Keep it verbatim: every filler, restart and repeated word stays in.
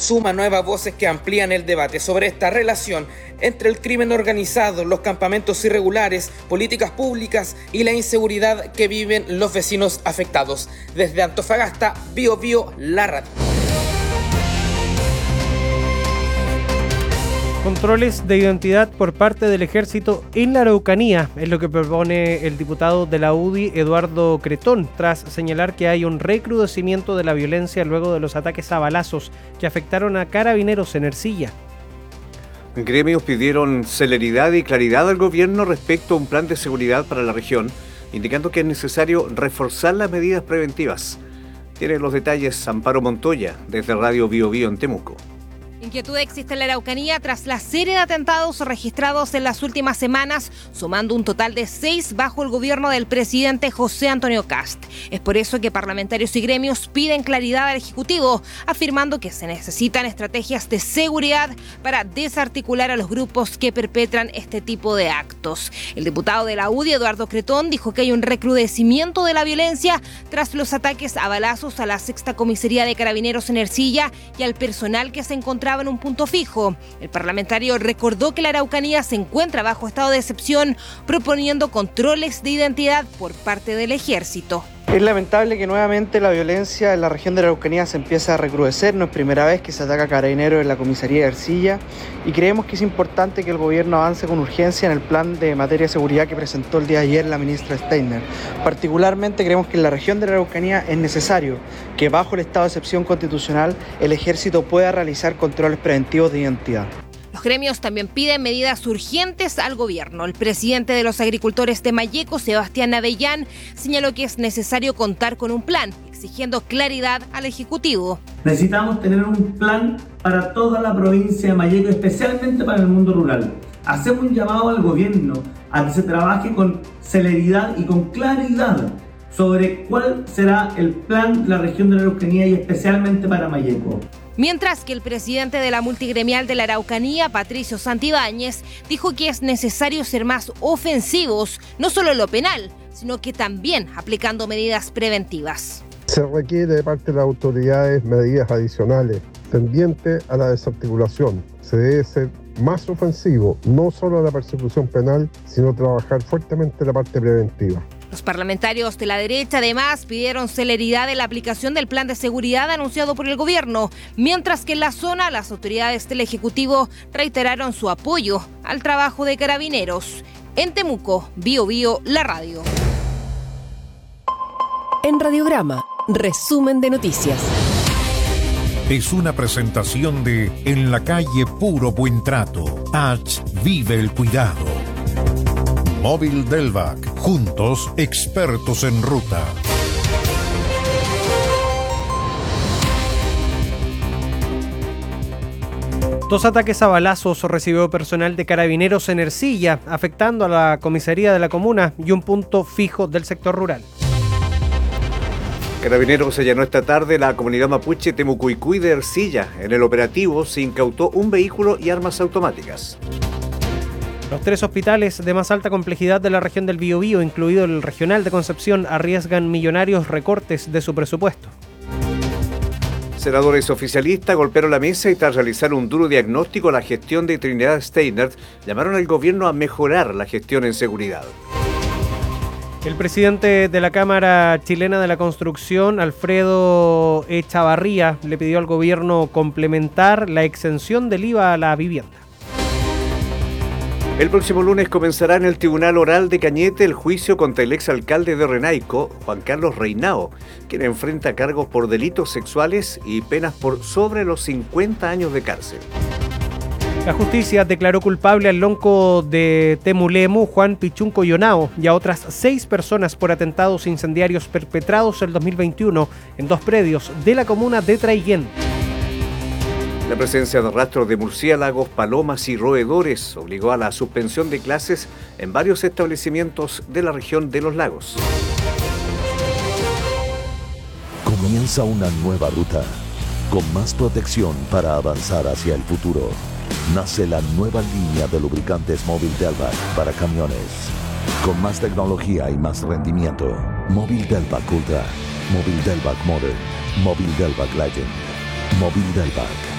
suma nuevas voces que amplían el debate sobre esta relación entre el crimen organizado, los campamentos irregulares, políticas públicas y la inseguridad que viven los vecinos afectados. Desde Antofagasta, Bio Bio, la radio. Controles de identidad por parte del Ejército en la Araucanía es lo que propone el diputado de la U D I, Eduardo Cretón, tras señalar que hay un recrudecimiento de la violencia luego de los ataques a balazos que afectaron a carabineros en Ercilla. Gremios pidieron celeridad y claridad al gobierno respecto a un plan de seguridad para la región, indicando que es necesario reforzar las medidas preventivas. Tiene los detalles Amparo Montoya, desde Radio Bio Bio en Temuco. Inquietud existe en la Araucanía tras la serie de atentados registrados en las últimas semanas, sumando un total de seis bajo el gobierno del presidente José Antonio Kast. Es por eso que parlamentarios y gremios piden claridad al Ejecutivo, afirmando que se necesitan estrategias de seguridad para desarticular a los grupos que perpetran este tipo de actos. El diputado de la U D I, Eduardo Cretón, dijo que hay un recrudecimiento de la violencia tras los ataques a balazos a la sexta comisaría de Carabineros en Ercilla y al personal que se encontraba en un punto fijo. El parlamentario recordó que la Araucanía se encuentra bajo estado de excepción, proponiendo controles de identidad por parte del Ejército. Es lamentable que nuevamente la violencia en la región de la Araucanía se empiece a recrudecer. No es primera vez que se ataca a carabineros en la comisaría de Ercilla y creemos que es importante que el gobierno avance con urgencia en el plan de materia de seguridad que presentó el día de ayer la ministra Steiner. Particularmente creemos que en la región de la Araucanía es necesario que bajo el estado de excepción constitucional el Ejército pueda realizar controles preventivos de identidad. Los gremios también piden medidas urgentes al gobierno. El presidente de los agricultores de Malleco, Sebastián Avellán, señaló que es necesario contar con un plan, exigiendo claridad al Ejecutivo. Necesitamos tener un plan para toda la provincia de Malleco, especialmente para el mundo rural. Hacemos un llamado al gobierno a que se trabaje con celeridad y con claridad sobre cuál será el plan de la región de la Araucanía y especialmente para Malleco. Mientras que el presidente de la multigremial de la Araucanía, Patricio Santibáñez, dijo que es necesario ser más ofensivos, no solo en lo penal, sino que también aplicando medidas preventivas. Se requiere de parte de las autoridades medidas adicionales tendientes a la desarticulación. Se debe ser más ofensivo, no solo a la persecución penal, sino trabajar fuertemente la parte preventiva. Los parlamentarios de la derecha además pidieron celeridad en la aplicación del plan de seguridad anunciado por el gobierno, mientras que en la zona las autoridades del Ejecutivo reiteraron su apoyo al trabajo de carabineros. En Temuco, Bio Bio, la radio. En Radiograma, resumen de noticias. Es una presentación de En la calle Puro Buen Trato. H. Vive el cuidado. Móvil Delvac. Juntos, expertos en ruta. Dos ataques a balazos recibió personal de Carabineros en Ercilla, afectando a la comisaría de la comuna y un punto fijo del sector rural. Carabineros allanó esta tarde la comunidad mapuche Temucuicui de Ercilla. En el operativo se incautó un vehículo y armas automáticas. Los tres hospitales de más alta complejidad de la región del Biobío, incluido el regional de Concepción, arriesgan millonarios recortes de su presupuesto. Senadores oficialistas golpearon la mesa y tras realizar un duro diagnóstico a la gestión de Trinidad Steiner, llamaron al gobierno a mejorar la gestión en seguridad. El presidente de la Cámara Chilena de la Construcción, Alfredo Echavarría, le pidió al gobierno complementar la exención del I V A a la vivienda. El próximo lunes comenzará en el Tribunal Oral de Cañete el juicio contra el exalcalde de Renaico, Juan Carlos Reinao, quien enfrenta cargos por delitos sexuales y penas por sobre los cincuenta años de cárcel. La justicia declaró culpable al lonco de Temulemu, Juan Pichunco Yonao, y a otras seis personas por atentados incendiarios perpetrados el dos mil veintiuno en dos predios de la comuna de Traiguén. La presencia de rastros de murciélagos, palomas y roedores obligó a la suspensión de clases en varios establecimientos de la región de los lagos. Comienza una nueva ruta, con más protección para avanzar hacia el futuro. Nace la nueva línea de lubricantes Móvil Delvac para camiones. Con más tecnología y más rendimiento. Móvil Delvac Ultra, Móvil Delvac Modern, Móvil Delvac Legend, Móvil Delvac.